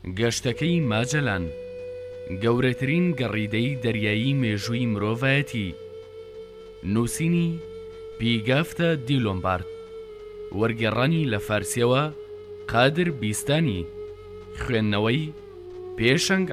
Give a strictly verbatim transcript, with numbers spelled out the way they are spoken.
گەشتەکەی ماجەلان گەورەترین گەڕیدەی دەریایی مێژووی مرۆڤایەتی. نووسینی پیگافتە دیلۆمبارد. وەرگێڕانی لە فارسیەوە قادر بیستانی. خوێندنەوەی پێشەنگ